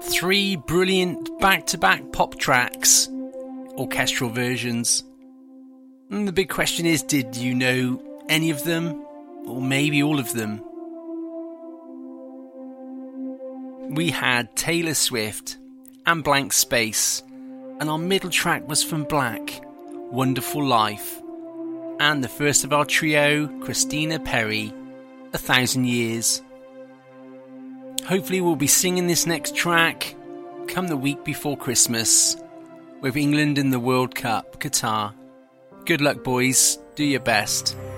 3 brilliant back-to-back pop tracks, orchestral versions. And the big question is, did you know any of them? Or maybe all of them? We had Taylor Swift and Blank Space, and our middle track was from Black, Wonderful Life, and the first of our trio, Christina Perri, 1,000 Years. Hopefully we'll be singing this next track come the week before Christmas with England in the World Cup, Qatar. Good luck, boys. Do your best.